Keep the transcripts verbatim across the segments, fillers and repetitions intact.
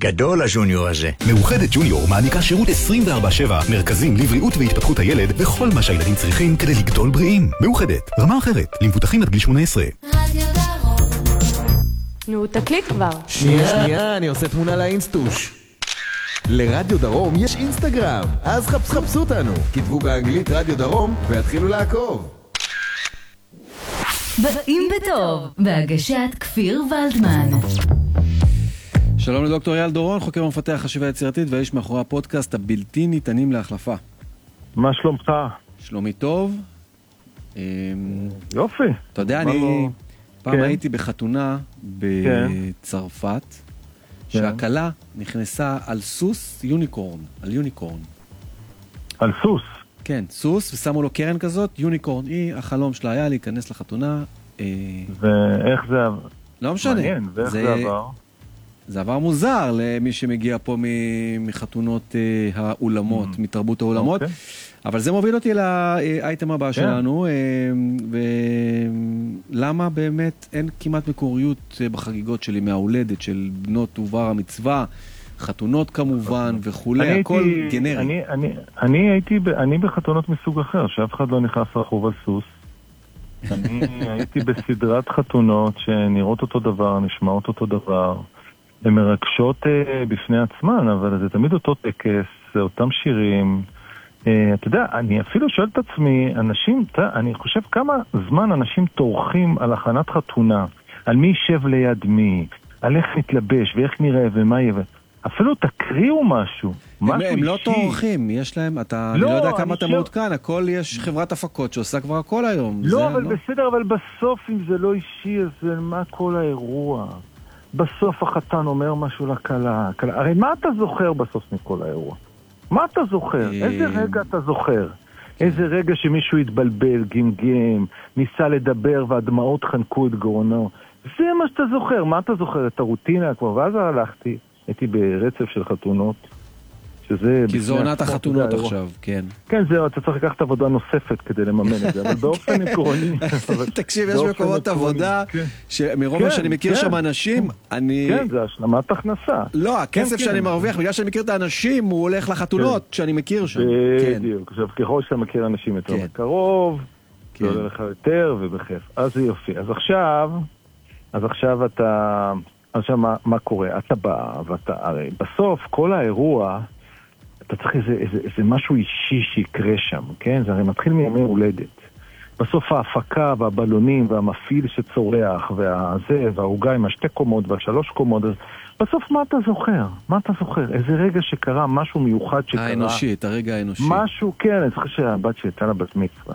גדול הג'וניור הזה. מאוחדת ג'וניור מעניקה שירות עשרים וארבע שבע, מרכזים לבריאות והתפתחות הילד וכל מה שהילדים צריכים כדי לגדול בריאים. מאוחדת, רמה אחרת, למבוטחים עד גיל שמונה עשרה. נו, תקליט כבר. שנייה, שנייה, אני עושה תמונה לאינסטוש. לרדיו דרום יש אינסטגרם, אז חפש חפשו אותנו. כתבו באנגלית רדיו דרום והתחילו לעקוב. באים בטוב, בהגשת כפיר ולדמן. שלום לדוקטור אייל דורון, חוקר ומפתח חשיבה יצירתית והאיש מאחורי הפודקאסט הבלתי ניתנים להחלפה. מה שלומך? שלומי טוב. יופי. אתה יודע, אני פעם הייתי בחתונה בצרפת, שהקלה נכנסה על סוס יוניקורן, על יוניקורן. על סוס? כן, סוס, ושמו לו קרן כזאת, יוניקורן. היא, החלום שלה היה להיכנס לחתונה. ואיך זה... לא משנה. מעניין, ואיך זה עבר? זה עבר מוזר למי שמגיע פה מחתונות האולמות, מתרבות האולמות. אבל זה מוביל אותי לאייטם הבא שלנו, ולמה באמת אין כמעט מקוריות בחגיגות שלי מההולדת של בנות ובר המצווה, חתונות כמובן וכולי, הכל גנרי. אני, אני, אני הייתי, אני בחתונות מסוג אחר, שאף אחד לא נכנס רחוב על סוס. אני הייתי בסדרת חתונות שנראות אותו דבר, נשמעות אותו דבר. הן מרגשות בפני עצמן, אבל זה תמיד אותו טקס, זה אותם שירים. אתה יודע, אני אפילו שואל את עצמי, אנשים, אני חושב כמה זמן אנשים תורכים על הכנת חתונה, על מי יישב ליד מי, על איך נתלבש ואיך נראה ומה יהיה. אפילו תקריאו משהו. הם, הם לא תורכים, יש להם, אתה, לא, אני לא יודע כמה אתה מעודכן, הכל יש חברת הפקות שעושה כבר הכל היום. לא, אבל לא... בסדר, אבל בסוף אם זה לא אישי, אז מה כל האירוע? בסוף החתן אומר משהו לקלה. הרי מה אתה זוכר בסוף מכל האירוע? מה אתה זוכר? איזה רגע אתה זוכר? איזה רגע שמישהו התבלבל, גמגם, ניסה לדבר והדמעות חנקו את גרונו? זה מה שאתה זוכר. מה אתה זוכר? את הרוטינה כבר, ואז הלכתי. הייתי ברצף של חתונות, שזה... כי זו עונת החתונות עכשיו, כן. כן, זהו, אתה צריך לקחת עבודה נוספת כדי לממן את זה, אבל באופן עקרוני... תקשיב, יש מקומות עבודה, שמרוב מה שאני מכיר שם אנשים, אני... כן, זה השלמת הכנסה. לא, הכסף שאני מרוויח, בגלל שאני מכיר את האנשים, הוא הולך לחתונות שאני מכיר שם. בדיוק, עכשיו, ככל שאתה מכיר אנשים יותר מקרוב, זה עולה לך יותר ובכיף. אז זה יופי. אז עכשיו, אז עכשיו אתה... עכשיו, מה, מה קורה? אתה בא, ואתה, הרי בסוף, כל האירוע, אתה צריך איזה, איזה, איזה משהו אישי שיקרה שם, כן? זה הרי מתחיל מימי הולדת. בסוף ההפקה והבלונים והמפעיל שצורח, והזה, וההוגה עם השתי קומות והשלוש קומות, אז בסוף מה אתה זוכר? מה אתה זוכר? איזה רגע שקרה, משהו מיוחד שקרה. האנושי, את הרגע האנושי. משהו, כן, אני צריך שהבת שהייתה לה בת מצווה.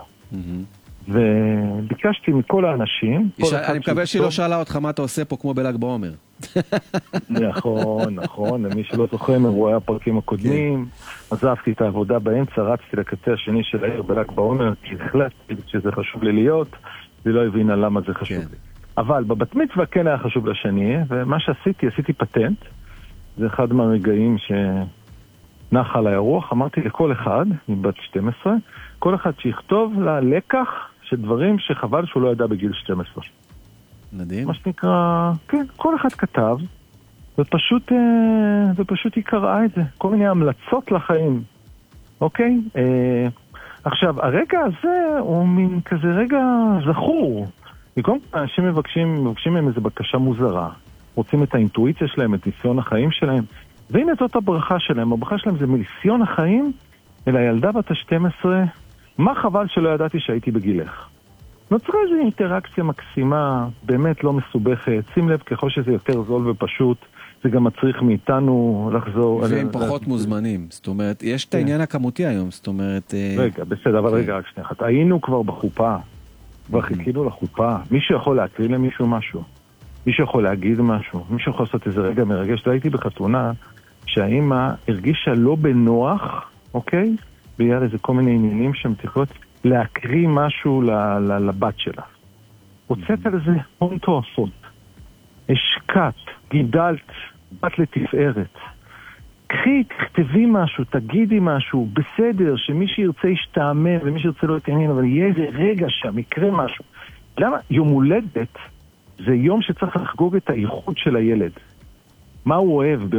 וביקשתי מכל האנשים... אני מקווה שהיא לא שאלה אותך מה אתה עושה פה כמו בל"ג בעומר. נכון, נכון, למי שלא זוכר אירועי הפרקים הקודמים, עזבתי את העבודה באמצע, רצתי לקצה השני של העיר בל"ג בעומר, כי החלטתי שזה חשוב לי להיות, ולא הבינה למה זה חשוב לי. אבל בבת מצווה כן היה חשוב לשני, ומה שעשיתי, עשיתי פטנט, זה אחד מהרגעים שנח על האירוח, אמרתי לכל אחד, מבת שתים עשרה, כל אחד שיכתוב ללקח של דברים שחבל שהוא לא ידע בגיל שתים עשרה. מדהים. מה שנקרא, כן, כל אחד כתב, ופשוט, ופשוט היא קראה את זה. כל מיני המלצות לחיים. אוקיי? עכשיו, הרגע הזה הוא מין כזה רגע זכור. במקום אנשים מבקשים, מבקשים מהם איזו בקשה מוזרה. רוצים את האינטואיציה שלהם, את ניסיון החיים שלהם. והנה זאת הברכה שלהם. הברכה שלהם זה מניסיון החיים אל הילדה בת ה-שתים עשרה. מה חבל שלא ידעתי שהייתי בגילך? נוצרה איזו אינטראקציה מקסימה, באמת לא מסובכת. שים לב, ככל שזה יותר זול ופשוט, זה גם מצריך מאיתנו לחזור... והם פחות מוזמנים. זאת אומרת, יש את העניין הכמותי היום, זאת אומרת... רגע, בסדר, אבל רגע, רק שנייה. היינו כבר בחופה, כבר חיכינו לחופה. מישהו יכול להקריא למישהו משהו? מישהו יכול להגיד משהו? מישהו יכול לעשות איזה רגע מרגש? הייתי בחתונה שהאימא הרגישה לא בנוח, אוקיי? בגלל איזה כל מיני עניינים שהן צריכות להקריא משהו לבת שלה. הוצאת על זה הון תועפות. השקעת, גידלת, בת לתפארת. קחי, תכתבי משהו, תגידי משהו, בסדר, שמי שירצה ישתעמם ומי שירצה לא יתעניין, אבל יהיה איזה רגע שם, יקרה משהו. למה? יום הולדת זה יום שצריך לחגוג את האיכות של הילד. מה הוא אוהב?